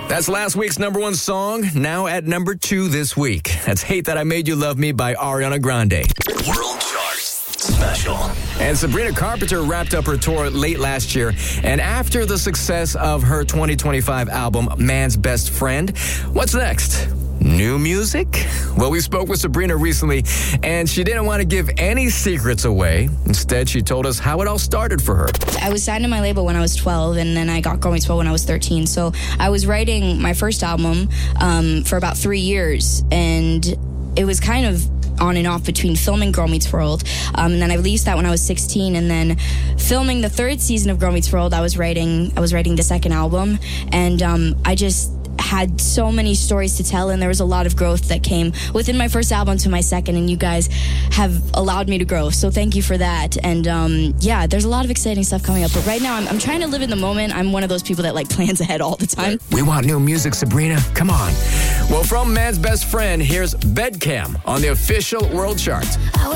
That's last week's number one song, now at number 2 this week. That's Hate That I Made You Love Me by Ariana Grande. World Chart Special. And Sabrina Carpenter wrapped up her tour late last year. And after the success of her 2025 album, Man's Best Friend, what's next? New music? Well, we spoke with Sabrina recently, and she didn't want to give any secrets away. Instead, she told us how it all started for her. I was signed to my label when I was 12, and then I got Girl Meets World when I was 13. So I was writing my first album for about 3 years, and it was kind of on and off between filming Girl Meets World, and then I released that when I was 16, and then filming the 3rd season of Girl Meets World, I was writing the second album, and I just had so many stories to tell, and there was a lot of growth that came within my first album to my second, and you guys have allowed me to grow, so thank you for that. And yeah, there's a lot of exciting stuff coming up, but right now I'm trying to live in the moment. I'm one of those people that like plans ahead all the time. We want new music, Sabrina. Come on. Well, from Man's Best Friend, here's Bedcam on the official World Chart. I